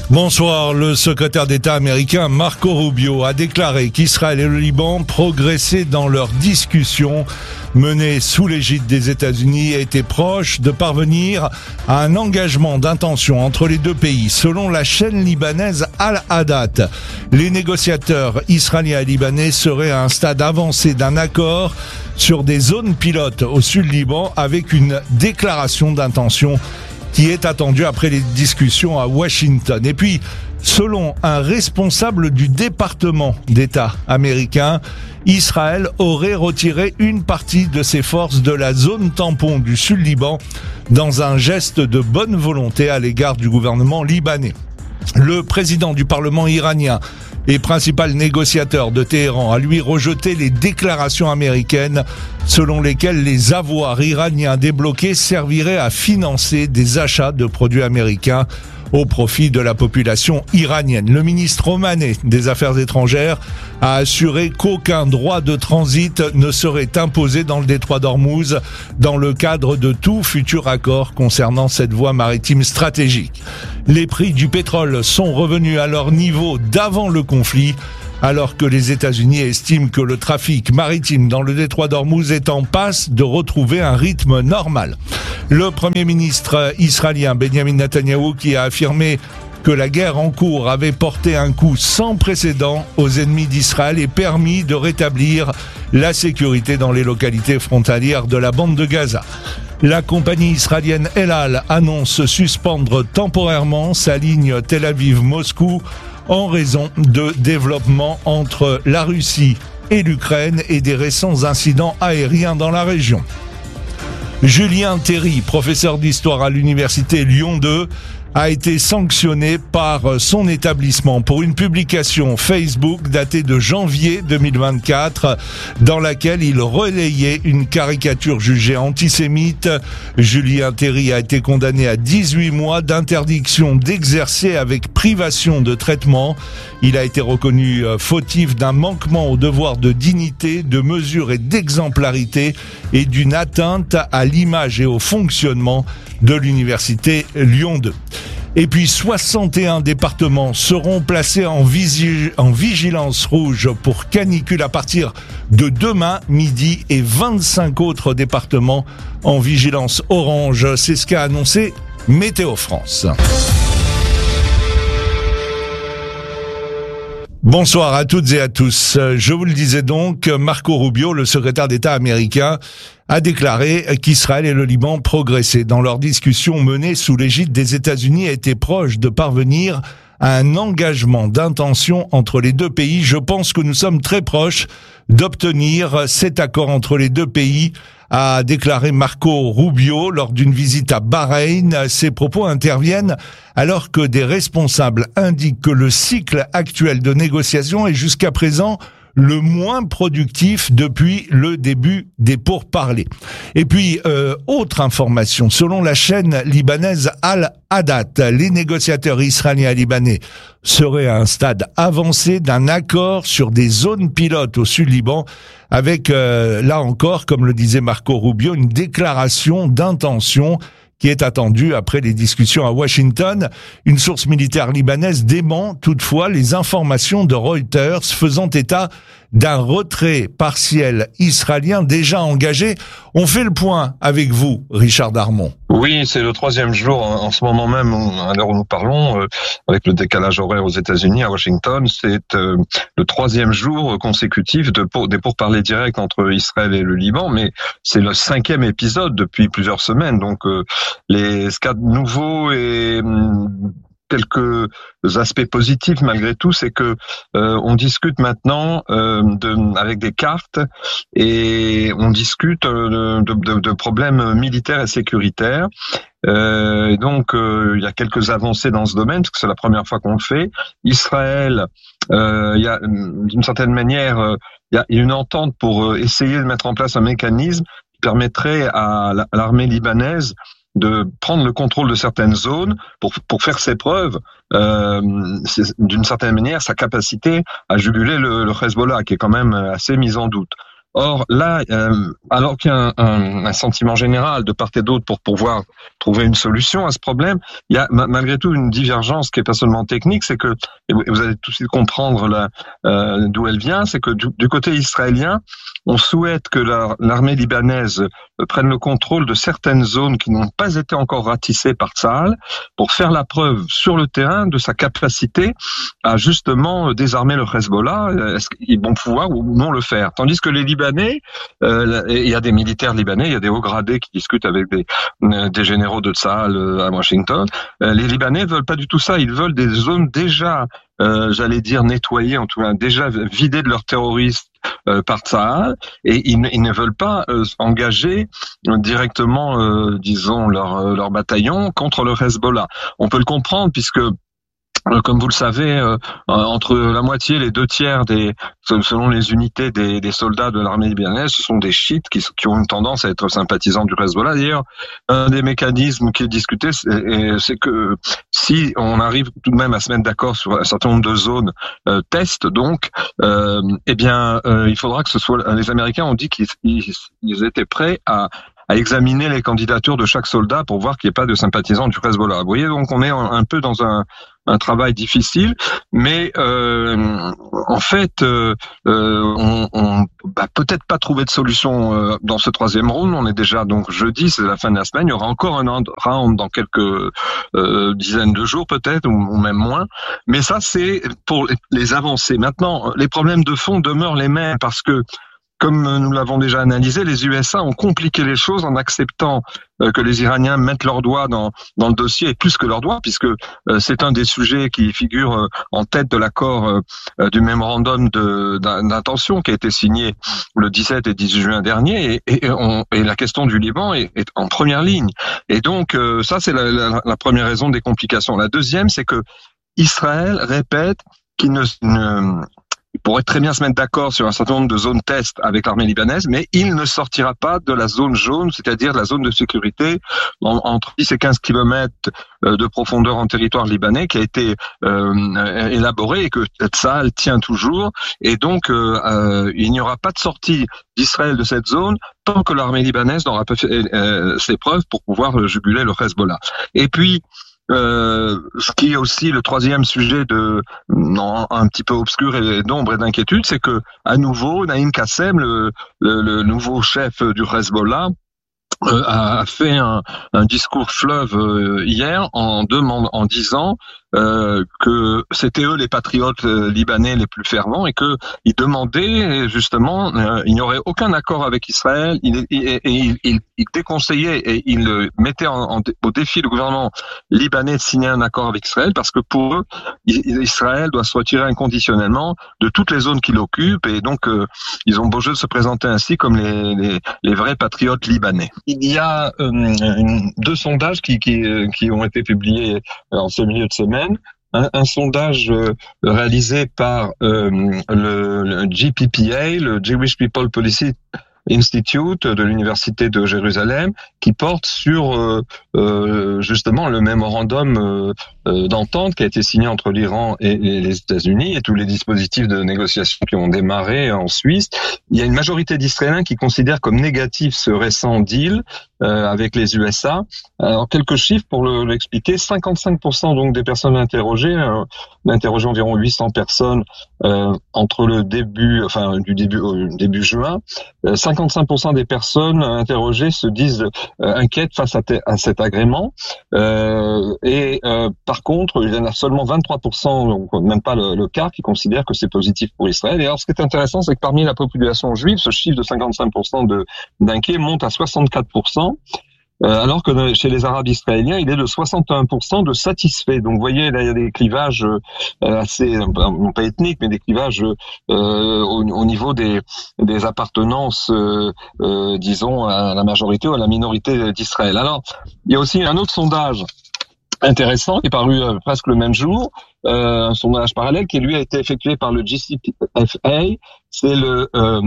Bonsoir. Le secrétaire d'État américain Marco Rubio a déclaré qu'Israël et le Liban progressaient dans leurs discussions menées sous l'égide des États-Unis et étaient proches de parvenir à un engagement d'intention entre les deux pays. Selon la chaîne libanaise Al-Hadat, les négociateurs israéliens et libanais seraient à un stade avancé d'un accord sur des zones pilotes au sud-Liban avec une déclaration d'intention qui est attendu après les discussions à Washington. Et puis, selon un responsable du département d'État américain, Israël aurait retiré une partie de ses forces de la zone tampon du Sud-Liban dans un geste de bonne volonté à l'égard du gouvernement libanais. Le président du Parlement iranien et principal négociateur de Téhéran a lui rejeté les déclarations américaines selon lesquelles les avoirs iraniens débloqués serviraient à financer des achats de produits américains au profit de la population iranienne. Le ministre omanais des Affaires étrangères a assuré qu'aucun droit de transit ne serait imposé dans le détroit d'Ormuz dans le cadre de tout futur accord concernant cette voie maritime stratégique. Les prix du pétrole sont revenus à leur niveau d'avant le conflit, alors que les États-Unis estiment que le trafic maritime dans le détroit d'Ormuz est en passe de retrouver un rythme normal. Le Premier ministre israélien Benjamin Netanyahou, qui a affirmé que la guerre en cours avait porté un coup sans précédent aux ennemis d'Israël et permis de rétablir la sécurité dans les localités frontalières de la bande de Gaza. La compagnie israélienne El Al annonce suspendre temporairement sa ligne Tel Aviv-Moscou en raison de développements entre la Russie et l'Ukraine et des récents incidents aériens dans la région. Julien Terry, professeur d'histoire à l'université Lyon 2, a été sanctionné par son établissement pour une publication Facebook datée de janvier 2024 dans laquelle il relayait une caricature jugée antisémite. Julien Terry a été condamné à 18 mois d'interdiction d'exercer avec privation de traitement. Il a été reconnu fautif d'un manquement au devoir de dignité, de mesure et d'exemplarité et d'une atteinte à l'image et au fonctionnement de l'université Lyon 2. Et puis 61 départements seront placés en vigilance rouge pour canicule à partir de demain midi et 25 autres départements en vigilance orange. C'est ce qu'a annoncé Météo France. Bonsoir à toutes et à tous. Je vous le disais donc, Marco Rubio, le secrétaire d'État américain, a déclaré qu'Israël et le Liban progressaient dans leurs discussions menées sous l'égide des États-Unis et étaient proches de parvenir à un engagement d'intention entre les deux pays. Je pense que nous sommes très proches d'obtenir cet accord entre les deux pays, a déclaré Marco Rubio lors d'une visite à Bahreïn. Ces propos interviennent alors que des responsables indiquent que le cycle actuel de négociation est jusqu'à présent le moins productif depuis le début des pourparlers. Et puis, autre information, selon la chaîne libanaise Al-Hadat, les négociateurs israéliens et libanais seraient à un stade avancé d'un accord sur des zones pilotes au Sud-Liban avec, là encore, comme le disait Marco Rubio, une déclaration d'intention qui est attendu après les discussions à Washington. Une source militaire libanaise dément toutefois les informations de Reuters faisant état d'un retrait partiel israélien déjà engagé. On fait le point avec vous, Richard Darmon. Oui, c'est le troisième jour en ce moment même, à l'heure où nous parlons, avec le décalage horaire aux États-Unis, à Washington. C'est le troisième jour consécutif des pourparlers directs entre Israël et le Liban, mais c'est le 5e épisode depuis plusieurs semaines. Donc, ce qu'il y a de nouveau et quelques aspects positifs malgré tout, c'est que on discute maintenant avec des cartes et on discute de problèmes militaires et sécuritaires. Donc il y a quelques avancées dans ce domaine parce que c'est la première fois qu'on le fait. Israël, il y a d'une certaine manière, il y a une entente pour essayer de mettre en place un mécanisme qui permettrait à l'armée libanaise de prendre le contrôle de certaines zones pour faire ses preuves, d'une certaine manière, sa capacité à juguler le Hezbollah, qui est quand même assez mise en doute. Or là, alors qu'il y a un sentiment général de part et d'autre pour pouvoir trouver une solution à ce problème, il y a malgré tout une divergence qui est pas seulement technique, c'est que, et vous allez tout de suite comprendre d'où elle vient, c'est que du côté israélien, on souhaite que l'armée libanaise prenne le contrôle de certaines zones qui n'ont pas été encore ratissées par Tsahal pour faire la preuve sur le terrain de sa capacité à justement désarmer le Hezbollah. Est-ce qu'ils vont pouvoir ou non le faire? Tandis que les Libanais, il y a des militaires libanais, il y a des hauts gradés qui discutent avec des généraux de Tsahal à Washington. Les Libanais veulent pas du tout ça. Ils veulent des zones déjà, j'allais dire nettoyées, en tout cas déjà vidées de leurs terroristes par Tsahal, et ils ne veulent pas engager directement, disons, leur bataillon contre le Hezbollah. On peut le comprendre puisque comme vous le savez, entre la moitié et les 2/3 selon les unités des soldats de l'armée libanaise, ce sont des chiites qui ont une tendance à être sympathisants du Hezbollah. D'ailleurs, un des mécanismes qui est discuté, c'est que si on arrive tout de même à se mettre d'accord sur un certain nombre de zones test, donc, il faudra que ce soit. Les Américains ont dit qu'ils étaient prêts à examiner les candidatures de chaque soldat pour voir qu'il n'y ait pas de sympathisants du Hezbollah. Vous voyez, donc on est un peu dans un travail difficile, mais en fait, on va peut-être pas trouver de solution dans ce troisième round. On est déjà donc jeudi, c'est la fin de la semaine. Il y aura encore un round dans quelques dizaines de jours peut-être, ou même moins. Mais ça, c'est pour les avancées. Maintenant, les problèmes de fond demeurent les mêmes parce que, comme nous l'avons déjà analysé, les USA ont compliqué les choses en acceptant que les Iraniens mettent leurs doigts dans le dossier, et plus que leurs doigts, puisque c'est un des sujets qui figure en tête de l'accord du mémorandum d'intention qui a été signé le 17 et 18 juin dernier, et la question du Liban est en première ligne. Et donc ça, c'est la première raison des complications. La deuxième, c'est que Israël répète qu'il il pourrait très bien se mettre d'accord sur un certain nombre de zones test avec l'armée libanaise, mais il ne sortira pas de la zone jaune, c'est-à-dire la zone de sécurité entre 10 et 15 kilomètres de profondeur en territoire libanais, qui a été élaborée et que Tsahal tient toujours. Et donc, il n'y aura pas de sortie d'Israël de cette zone tant que l'armée libanaise n'aura pas fait ses preuves pour pouvoir juguler le Hezbollah. Et puis, ce qui est aussi le troisième sujet un petit peu obscur et d'ombre et d'inquiétude, c'est que à nouveau Naïm Qassem, le nouveau chef du Hezbollah, a fait un discours fleuve hier en disant que c'était eux les patriotes libanais les plus fervents et que ils demandaient justement, il n'y aurait aucun accord avec Israël, il déconseillait et il mettait au défi le gouvernement libanais de signer un accord avec Israël parce que pour eux, Israël doit se retirer inconditionnellement de toutes les zones qu'il occupe et donc ils ont beau jeu de se présenter ainsi comme les vrais patriotes libanais. Il y a deux sondages qui ont été publiés en ce milieu de semaine. Un sondage réalisé par le GPPA, le Jewish People Policy Institute de l'Université de Jérusalem, qui porte sur justement le mémorandum d'entente qui a été signé entre l'Iran et les États-Unis et tous les dispositifs de négociation qui ont démarré en Suisse. Il y a une majorité d'Israéliens qui considèrent comme négatif ce récent deal avec les USA. Alors quelques chiffres pour l'expliquer. 55% donc des personnes interrogées, on a interrogé environ 800 personnes entre du début juin. 55% des personnes interrogées se disent inquiètes face à cet agrément. Par contre, il y en a seulement 23%, donc même pas le quart, qui considèrent que c'est positif pour Israël. Et alors, ce qui est intéressant, c'est que parmi la population juive, ce chiffre de 55% d'inquiets monte à 64%. Alors que chez les Arabes israéliens, il est de 61% de satisfaits. Donc, vous voyez, là, il y a des clivages assez, non pas ethniques, mais des clivages au niveau des appartenances, disons, à la majorité ou à la minorité d'Israël. Alors, il y a aussi un autre sondage intéressant qui est paru presque le même jour, un sondage parallèle qui lui a été effectué par le GCPFA, c'est le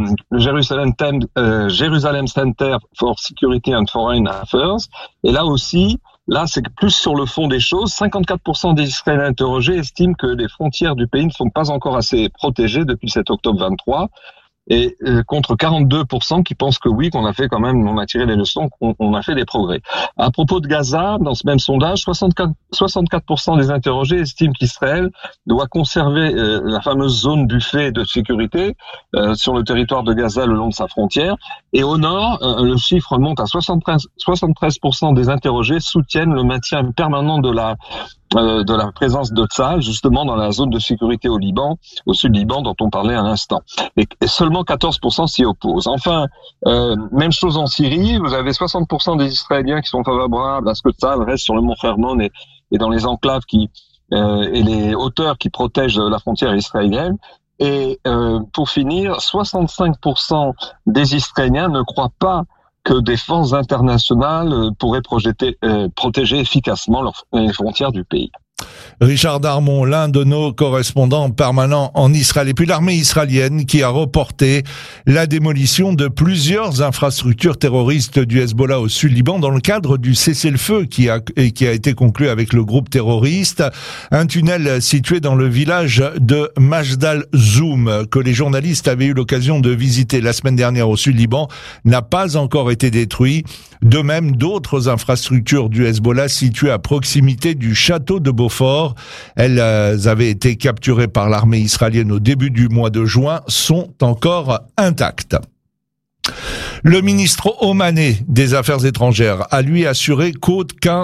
Jerusalem Center for Security and Foreign Affairs, et là aussi, c'est plus sur le fond des choses. 54% des Israéliens interrogés estiment que les frontières du pays ne sont pas encore assez protégées depuis le 7 octobre 23. et contre 42% qui pensent que oui, qu'on a fait quand même, on a tiré les leçons, qu'on a fait des progrès. À propos de Gaza, dans ce même sondage, 64% des interrogés estiment qu'Israël doit conserver la fameuse zone buffet de sécurité sur le territoire de Gaza le long de sa frontière. Et au nord, le chiffre monte à 73% des interrogés soutiennent le maintien permanent de la présence de Tsahal, justement dans la zone de sécurité au Liban, au sud Liban, dont on parlait à l'instant. Et seulement 14% s'y opposent. Enfin, même chose en Syrie, vous avez 60% des Israéliens qui sont favorables à ce que Tsahal reste sur le mont Hermon et dans les enclaves et les hauteurs qui protègent la frontière israélienne. Et pour finir, 65% des Israéliens ne croient pas que des forces internationales pourraient protéger efficacement les frontières du pays. Richard Darmon, l'un de nos correspondants permanents en Israël. Et puis l'armée israélienne qui a reporté la démolition de plusieurs infrastructures terroristes du Hezbollah au sud-Liban dans le cadre du cessez-le-feu qui a été conclu avec le groupe terroriste. Un tunnel situé dans le village de Majdal Zoum, que les journalistes avaient eu l'occasion de visiter la semaine dernière au sud-Liban, n'a pas encore été détruit. De même, d'autres infrastructures du Hezbollah situées à proximité du château de Beaufort, elles avaient été capturées par l'armée israélienne au début du mois de juin, sont encore intactes. Le ministre omanais des Affaires étrangères a lui assuré qu'aucun